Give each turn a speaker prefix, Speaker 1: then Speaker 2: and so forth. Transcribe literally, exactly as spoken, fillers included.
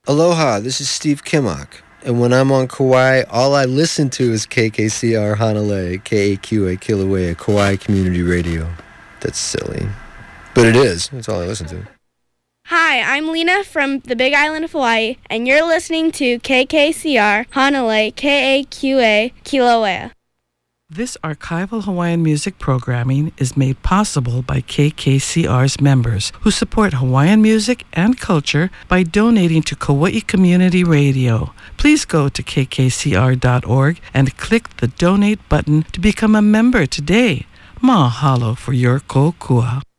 Speaker 1: Aloha, this is Steve Kimmock. And when I'm on Kauai, all I listen to is K K C R Hanalei, K A Q A Kilauea, Kauai Community Radio. That's silly. But it is. That's all I listen to.
Speaker 2: Hi, I'm Lena from the Big Island of Hawaii, and you're listening to K K C R Hanalei, K A Q A Kilauea.
Speaker 3: This archival Hawaiian music programming is made possible by K K C R's members who support Hawaiian music and culture by donating to Kauai Community Radio. Please go to k k c r dot org and click the donate button to become a member today. Mahalo for your kokua.